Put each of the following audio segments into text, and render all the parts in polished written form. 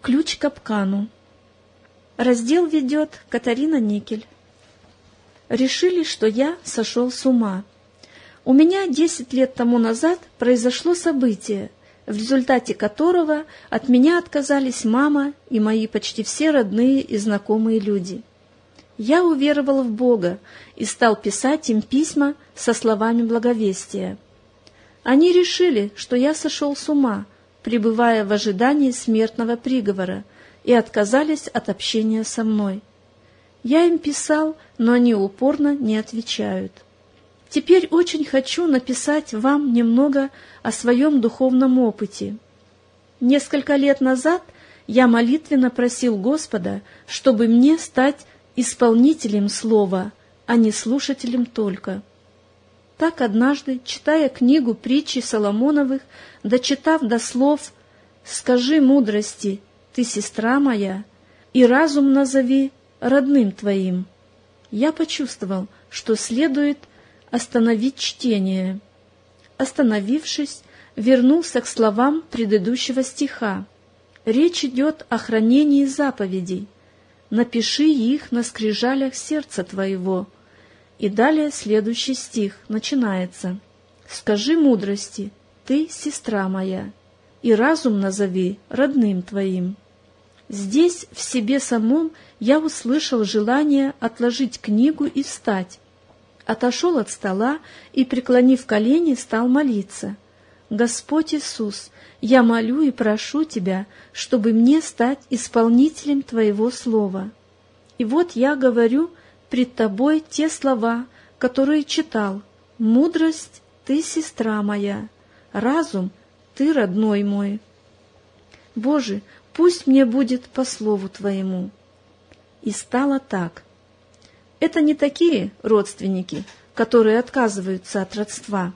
Ключ к капкану. Раздел ведет Катарина Никель. Решили, что я сошел с ума. У меня 10 лет тому назад произошло событие, в результате которого от меня отказались мама и мои почти все родные и знакомые люди. Я уверовал в Бога и стал писать им письма со словами благовестия. Они решили, что я сошел с ума, пребывая в ожидании смертного приговора, и отказались от общения со мной. Я им писал, но они упорно не отвечают. Теперь очень хочу написать вам немного о своем духовном опыте. Несколько лет назад я молитвенно просил Господа, чтобы мне стать исполнителем слова, а не слушателем только. Так однажды, читая книгу притчи Соломоновых, дочитав до слов «Скажи мудрости, ты сестра моя, и разум назови родным твоим», я почувствовал, что следует остановить чтение. Остановившись, вернулся к словам предыдущего стиха. Речь идет о хранении заповедей. «Напиши их на скрижалях сердца твоего». И далее следующий стих начинается. «Скажи мудрости, ты сестра моя, и разум назови родным твоим». Здесь, в себе самом, я услышал желание отложить книгу и встать. Отошел от стола и, преклонив колени, стал молиться. «Господь Иисус, я молю и прошу Тебя, чтобы мне стать исполнителем Твоего слова. И вот я говорю пред Тобой те слова, которые читал. Мудрость — ты сестра моя, разум — ты родной мой. Боже, пусть мне будет по слову Твоему». И стало так. Это не такие родственники, которые отказываются от родства.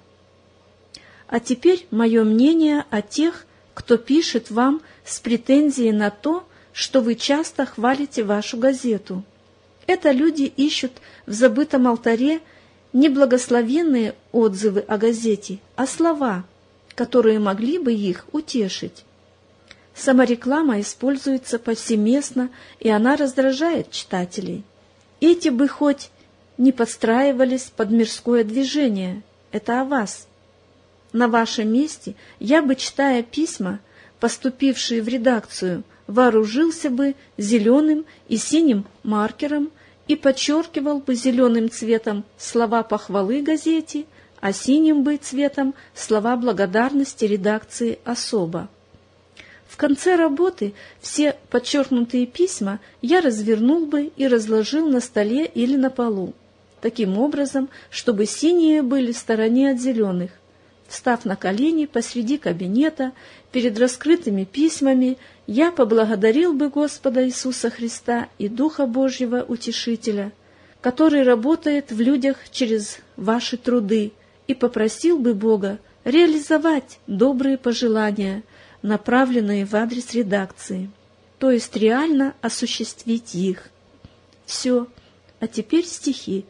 А теперь мое мнение о тех, кто пишет вам с претензией на то, что вы часто хвалите вашу газету. Это люди ищут в забытом алтаре не благословенные отзывы о газете, а слова, которые могли бы их утешить. Самореклама используется повсеместно, и она раздражает читателей. Эти бы хоть не подстраивались под мирское движение, это о вас. На вашем месте я бы, читая письма, поступившие в редакцию, вооружился бы зеленым и синим маркером и подчеркивал бы зеленым цветом слова похвалы газете, а синим бы цветом слова благодарности редакции особо. В конце работы все подчеркнутые письма я развернул бы и разложил на столе или на полу, таким образом, чтобы синие были в стороне от зеленых. Встав на колени посреди кабинета, перед раскрытыми письмами, я поблагодарил бы Господа Иисуса Христа и Духа Божьего Утешителя, который работает в людях через ваши труды, и попросил бы Бога реализовать добрые пожелания, направленные в адрес редакции, то есть реально осуществить их. Все, а теперь стихи.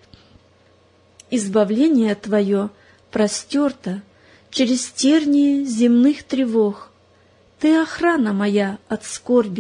«Избавление Твое простерто через тернии земных тревог. Ты охрана моя от скорби,